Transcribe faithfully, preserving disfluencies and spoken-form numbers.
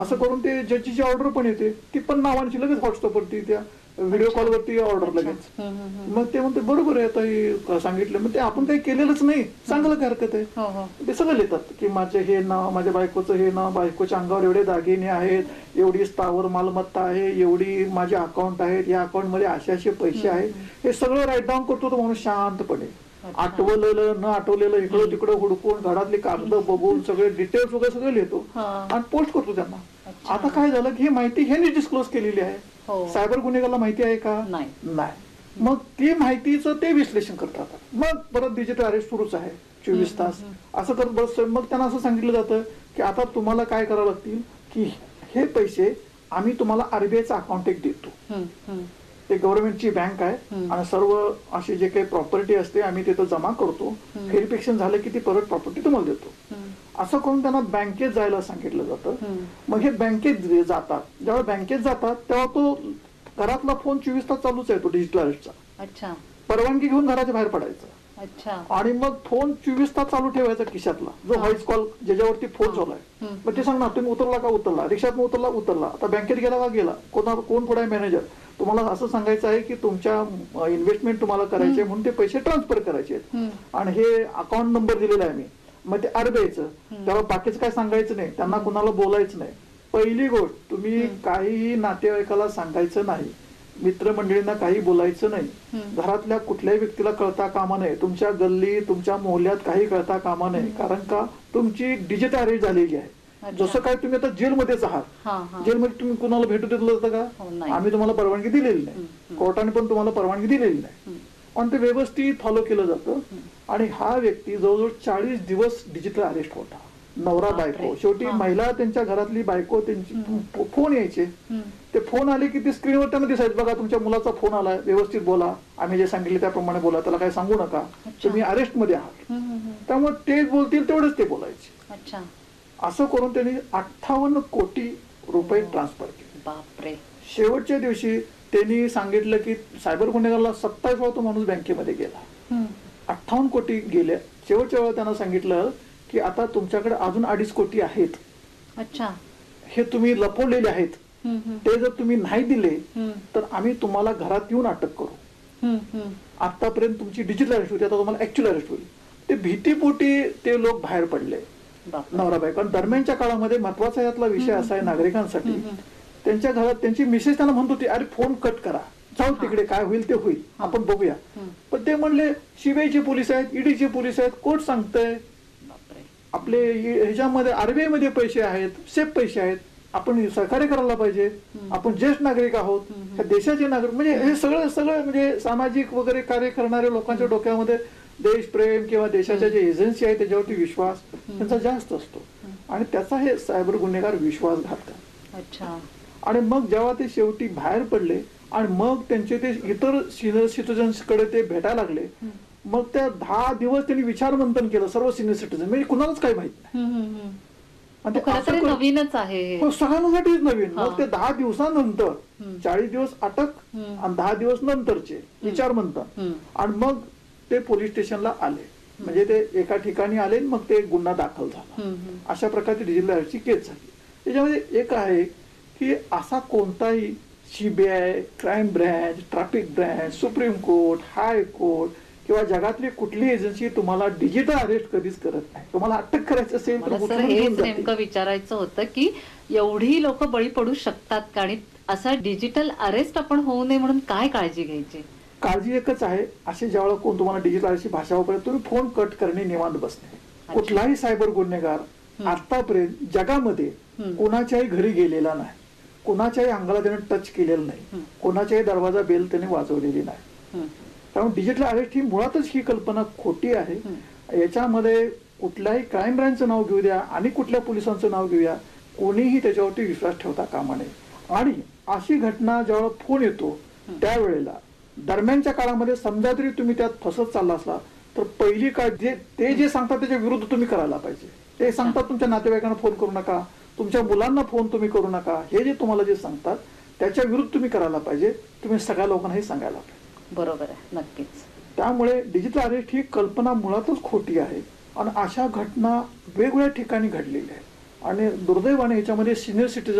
असं करून ते जजची ऑर्डर पण येते, ती पण नावांची लगेच व्हॉट्सअपवरती त्या व्हिडिओ कॉलवरती ऑर्डर लगेच. मग ते म्हणते बरोबर आहे आता हे सांगितलं, मग ते आपण काही केलेलंच नाही, सांगायला काय हरकत आहे. ते सगळं लिहितात की माझे हे नाव, माझ्या बायकोचं हे नाव, बायकोच्या अंगावर एवढे दागिने आहेत, एवढी स्थावर मालमत्ता आहे, एवढी माझे अकाउंट आहेत, या अकाउंट मध्ये असे असे पैसे आहेत, हे सगळं राईट डाऊन करतो तो माणूस शांतपणे. आठवलेलं न आठवलेलं इकडं तिकडं हुडकून घरातली कागद बघून सगळे डिटेल्स वगैरे सगळे लिहितो आणि पोस्ट करतो त्यांना. आता काय झालं की ही माहिती ह्यांनी डिस्क्लोज केलेली आहे, सायबर गुन्हेगाराला माहिती आहे का? नाही. मग ती माहितीचं ते विश्लेषण करतात. मग परत डिजिटल अरेस्ट सुरूच आहे चोवीस तास असं करत बस. मग त्यांना असं सांगितलं जातं की आता तुम्हाला काय करावं लागतील की हे पैसे आम्ही तुम्हाला आरबीआयचा अकाउंट एक देतो, ते गव्हर्नमेंटची बँक आहे आणि सर्व अशी जे काही प्रॉपर्टी असते आम्ही तिथं जमा करतो, व्हेरिफिकेशन झालं की ती परत प्रॉपर्टी तुम्हाला देतो. असं करून त्यांना बँकेत जायला सांगितलं जातं. मग हे बँकेत जातात. जेव्हा बँकेत जातात तेव्हा तो घरातला फोन चोवीस तास चालूच आहे, तो डिजिटल अरेस्टचा. परवानगी घेऊन घराच्या बाहेर पडायचं आणि मग फोन चोवीस तास चालू ठेवायचा खिशातला, जो व्हॉइस कॉल ज्याच्यावरती फोन चालू आहे. मग ते सांगणार तुम्ही उतरला का? उतरला. रिक्षात उतरला? उतरला. आता बँकेत गेला का? गेला. कोणा कोण पुढे मॅनेजर? तुम्हाला असं सांगायचं आहे की तुमच्या इन्व्हेस्टमेंट तुम्हाला करायचे म्हणून ते पैसे ट्रान्सफर करायचे आहेत आणि हे अकाउंट नंबर दिलेला आहे मी. मग ते आरबीआयचं, तेव्हा बाकीचं काय सांगायचं नाही, त्यांना कुणाला बोलायचं नाही. पहिली गोष्ट, तुम्ही काहीही नातेवाईकाला सांगायचं नाही, मित्रमंडळींना काही बोलायचं नाही, घरातल्या कुठल्याही व्यक्तीला कळता कामा नये, तुमच्या गल्ली तुमच्या मोहल्ल्यात काही कळता कामा नये. कारण का तुमची डिजिटल अरेस्ट झालेली आहे. जसं काय तुम्ही आता जेलमध्येच आहात, जेलमध्ये तुम्ही कुणाला भेटू देतलं होतं का? आम्ही तुम्हाला परवानगी दिलेली नाही, कोर्टाने पण तुम्हाला परवानगी दिलेली नाही. आणि ते व्यवस्थित फॉलो केलं जातं. आणि हा व्यक्ती जवळजवळ चाळीस दिवस डिजिटल अरेस्ट होता. नवरा बायको, शेवटी महिला त्यांच्या घरातली बायको, त्यांची फोन यायचे, ते फोन आले की ते स्क्रीनवर त्यांना दिसायचं, बघा तुमच्या मुलाचा फोन आलाय, व्यवस्थित बोला, आम्ही जे सांगितले त्याप्रमाणे बोला, त्याला काही सांगू नका, तुम्ही अरेस्ट मध्ये आहात. त्यामुळे ते बोलतील तेवढेच ते बोलायचे. असं करून त्यांनी अठ्ठावन्न कोटी रुपये ट्रान्सफर केले. बापरे. शेवटच्या दिवशी त्यांनी सांगितलं की सायबर गुन्हेगाराला सत्तावीस वेळा तो माणूस बँकेमध्ये गेला, अठ्ठावन्न कोटी गेले. शेवटच्या वेळा त्यांना सांगितलं की आता तुमच्याकडे अजून अडीच कोटी आहेत, अच्छा, हे तुम्ही लपवलेले आहेत, ते जर तुम्ही नाही दिले तर आम्ही तुम्हाला घरात येऊन अटक करू. आतापर्यंत तुमची डिजिटल अरेस्ट होती, आता तुम्हाला ऍक्च्युअल अरेस्ट होईल. ते भीतीपोटी ते लोक बाहेर पडले, नवरा बायको. दरम्यानच्या काळामध्ये महत्वाचा यातला विषय असा आहे नागरिकांसाठी, त्यांच्या घरात त्यांची मिसेस त्यांना म्हणत होती अरे फोन कट करा, जाऊ तिकडे, काय होईल ते होईल, आपण बघूया. पण ते म्हणले सीबीआयचे पोलीस आहेत, ईडीचे पोलीस आहेत, कोर्ट सांगतंय, आपले ह्याच्यामध्ये आरबीआय मध्ये पैसे आहेत, सेफ पैसे आहेत, आपण सहकार्य करायला पाहिजे, आपण ज्येष्ठ नागरिक आहोत, देशाचे नागरिक. म्हणजे हे सगळं सगळं म्हणजे सामाजिक वगैरे कार्य करणाऱ्या लोकांच्या डोक्यामध्ये देशप्रेम किंवा देशाच्या जे एजन्सी आहे त्याच्यावरती विश्वास त्यांचा जास्त असतो आणि त्याचा हे सायबर गुन्हेगार विश्वासघात करतात. अच्छा. आणि मग जेव्हा ते शेवटी बाहेर पडले आणि मग त्यांचे ते इतर सिनियर सिटीजन्स कडे ते भेटायला लागले, मग त्या दहा दिवस त्यांनी विचारमंथन केलं सर्व सिनियर सिटीजन, म्हणजे कुणालाच काही माहित नाही. नवीनच आहे, सगळ्यांसाठीच नवीन. मग ते दहा दिवसानंतर चाळीस दिवस अटक आणि दहा दिवस नंतरचे विचारमंथन आणि मग ते पोलीस स्टेशनला आले, म्हणजे ते एका ठिकाणी आले, मग ते गुन्हा दाखल झाला. अशा प्रकारची डिजिटल अरेस्टची केस झाली. त्याच्यामध्ये एक आहे की असा कोणताही CBI, crime branch, traffic branch, supreme court, high court किंवा जगातली कुठली एजन्सी तुम्हाला डिजिटल अरेस्ट कधीच करत नाही. तुम्हाला अटक करायचं असेल तर हेच नेमकं विचारायचं होतं की एवढी लोक बळी पडू शकतात का, आणि असा डिजिटल अरेस्ट आपण होऊ नये म्हणून काय काळजी घ्यायची? काळजी एकच आहे, असे ज्यावेळेला कोण तुम्हाला डिजिटल अरेस्टची भाषा वापरेल तुम्ही फोन कट करणे, निवांत बसणे. कुठलाही सायबर गुन्हेगार आतापर्यंत जगामध्ये कोणाच्याही घरी गेलेला नाही, कोणाच्याही अंगाला त्याने टच केलेलं नाही, कोणाच्याही दरवाजा बेल त्याने वाजवलेली नाही. त्यामुळे डिजिटल अरेस्ट ही मुळातच ही कल्पना खोटी आहे. याच्यामध्ये कुठल्याही क्राईम ब्रँचचं नाव घेऊ द्या आणि कुठल्या पोलिसांचं नाव घेऊया, कोणीही त्याच्यावरती विश्वास ठेवता कामा नये. आणि अशी घटना जेव्हा फोन येतो त्यावेळेला दरम्यानच्या काळामध्ये समजा तरी तुम्ही त्यात फसत चालला असला तर पहिली काय जे ते जे सांगतात त्याच्या विरुद्ध तुम्ही करायला पाहिजे. ते सांगतात तुमच्या नातेवाईकांना फोन करू नका, तुमच्या मुलांना फोन तुम्ही करू नका, हे जे तुम्हाला जे सांगतात त्याच्या विरुद्ध तुम्ही करायला पाहिजे. तुम्ही सगळ्या लोकांना हे सांगायला पाहिजे. बरोबर आहे, नक्कीच. त्यामुळे डिजिटल अरेस्ट ही कल्पना मुळातच खोटी आहे आणि अशा घटना वेगवेगळ्या ठिकाणी घडलेल्या आहेत. आणि दुर्दैवाने ह्याच्यामध्ये सिनियर सिटीजन